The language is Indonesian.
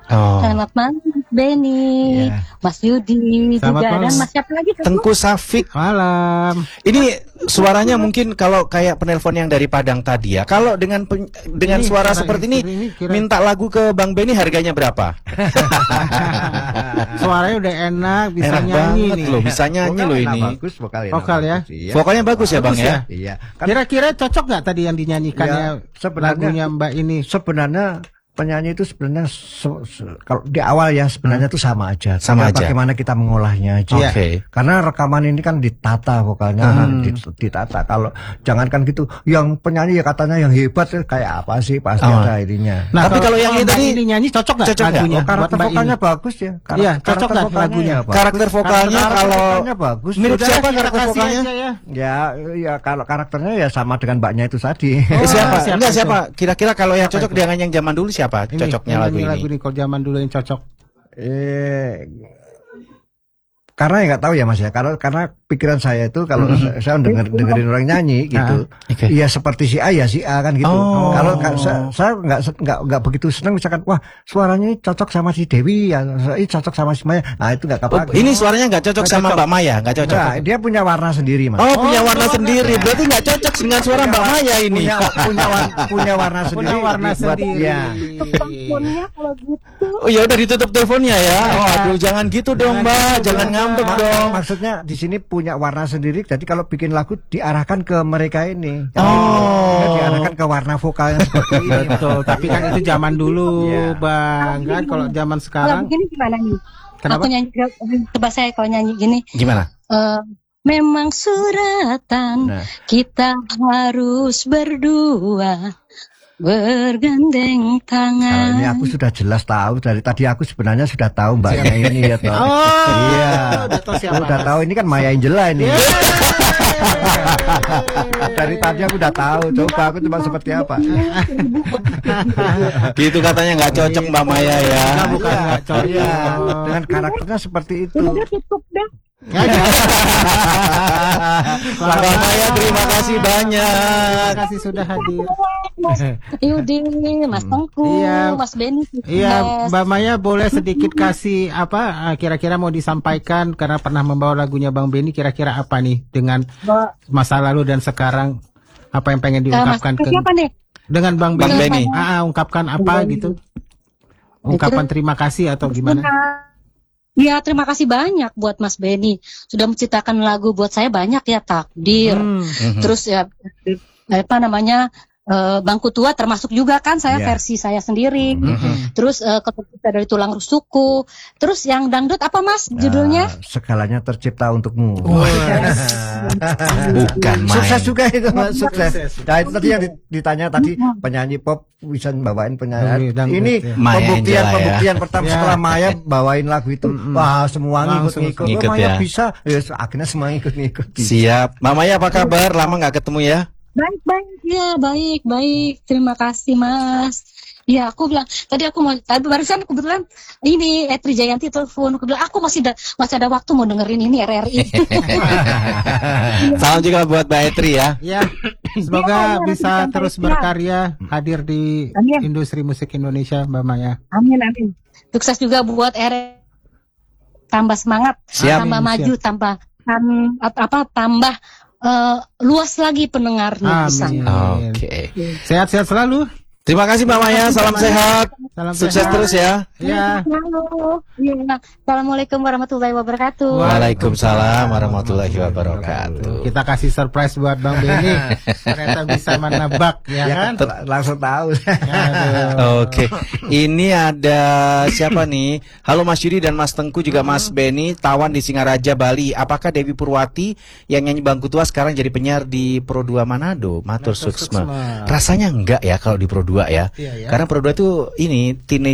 Selamat malam Mas Benny, Mas Yudi juga, dan Mas siapa lagi? Tengku Safik. Malam. Ini suaranya mungkin kalau kayak penelpon yang dari Padang tadi ya. Kalau dengan suara seperti ini minta lagu ke Bang Benny harganya berapa? Suaranya udah enak, bisa enak nyanyi nih. loh, bisa nyanyi loh ini. Bagus vokal ya. Vokalnya bagus ya Bang ya. Iya. Kira-kira cocok nggak tadi yang dinyanyikannya lagunya Mbak ini? Sebenarnya penyanyi itu sebenarnya kalau di awal ya sebenarnya itu sama aja. Bagaimana kita mengolahnya aja. Karena rekaman ini kan ditata vokalnya, ditata. Kalau jangankan gitu, yang penyanyi ya katanya yang hebat kayak apa sih, pasti ada ininya. Nah, tapi kalau yang ini nyanyi cocok nggak lagunya? Karakter vokalnya bagus ya. Iya, cocok nggak lagunya? Karakter vokalnya kalau bagus. Mirip siapa karakter vokalnya? Ya kalau karakternya ya sama dengan mbaknya itu tadi. Siapa? Kira-kira kalau yang cocok dengan yang zaman dulu siapa? Cocoknya lagu ini kalau zaman dulu yang cocok. Karena ya nggak tahu ya Mas ya, karena pikiran saya itu kalau saya dengerin orang nyanyi gitu, ya seperti si A ya si A kan gitu. Kalau saya nggak begitu senang misalkan wah suaranya ini cocok sama si Dewi ya, ini cocok sama si Maya, nah itu nggak apa-apa. Ini suaranya nggak cocok sama Mbak Maya, nggak cocok. Nah, dia punya warna sendiri Mas. Punya warna sendiri, berarti nggak cocok dengan suara Mbak Maya ini. Punya warna sendiri. Punya warna sendiri. Teleponnya kalau gitu. Oh ya udah ditutup teleponnya ya. Aduh jangan gitu dong Mbak, jangan ngambek dong. Maksudnya di sini punya warna sendiri, jadi kalau bikin lagu diarahkan ke mereka ini. Diarahkan ke warna vokalnya seperti ini. Betul, tapi kan itu zaman dulu, Bang. Kan kalau zaman sekarang. Kalau begini gimana nih? Kenapa? Aku nyanyi, coba saya kalau nyanyi gini. Gimana? Memang suratan kita harus berdua bergandeng tangan. Ini aku sudah jelas tahu, dari tadi aku sebenarnya sudah tahu mbaknya ini ya toh. Iya. Udah tahu ini kan Maya Angela ini. Dari tadi aku udah tahu. Coba aku cuma seperti apa. Gitu katanya nggak cocok Mbak Maya ya. Bukan nggak cocok. Dengan karakternya seperti itu. Udah tutup dah. Mbak Maya terima kasih banyak. Terima kasih sudah hadir. Yudi, Mas Tengku, Mas Benny. Iya, Mbak Maya boleh sedikit kasih apa kira-kira mau disampaikan karena pernah membawa lagunya Bang Benny, kira-kira apa nih dengan masa lalu dan sekarang, apa yang pengen diungkapkan dengan Bang Benny? Ungkapkan apa gitu? Ungkapan terima kasih atau gimana? Ya terima kasih banyak buat Mas Benny sudah menciptakan lagu buat saya banyak ya, Takdir. Terus ya apa namanya Bangku Tua termasuk juga kan saya versi saya sendiri. Terus Ketika dari Tulang Rusukku. Terus yang dangdut apa Mas judulnya? Segalanya Tercipta Untukmu. Bukan main. Sukses juga itu Mas, sukses. Nah itu tadi yang ditanya tadi penyanyi pop bisa bawain penyanyi. Ini pembuktian pertama setelah Maya bawain lagu itu. Wah semua ngikut-ngikut. Maya bisa. Akhirnya semua ngikut-ngikut. Siap. Mbak Maya apa kabar? Lama nggak ketemu ya? Baik. Terima kasih Mas. Ya aku bilang tadi barusan kebetulan ini Etri Jayanti telepon, aku bilang aku masih ada waktu mau dengerin ini RRI. Salam juga buat Mbak Etri ya. Ya, semoga bisa terus berkarya hadir di industri musik Indonesia Mbak Maya. Amin. Sukses juga buat RRI. Tambah semangat, tambah maju, tambah luas lagi pendengarnya. Oke. Sehat-sehat selalu. Terima kasih Mbak Maya, salam sehat. Sukses terus ya. Ya. Assalamualaikum warahmatullahi wabarakatuh. Waalaikumsalam warahmatullahi wabarakatuh. Kita kasih surprise buat Bang Benny. Ternyata bisa menebak ya kan? Langsung tahu. Oke. Ini ada siapa nih? Halo Mas Yudi dan Mas Tengku juga Mas Benny, Tawan di Singaraja Bali. Apakah Dewi Purwati yang nyanyi Bangku Tua sekarang jadi penyiar di Pro 2 Manado? Matur Suksma. Rasanya enggak ya kalau di Pro 2 ya. Karena Pro 2 itu ini teenage